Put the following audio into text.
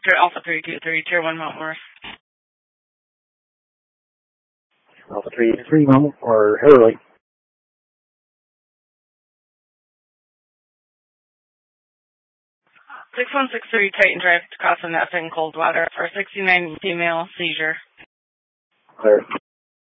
Alpha 323, Tier 1 Mount Morris. Alpha 323 Mount or Hurley. 6163 Titan Drive, Casa Napa in Coldwater for a 69 female seizure. Clear.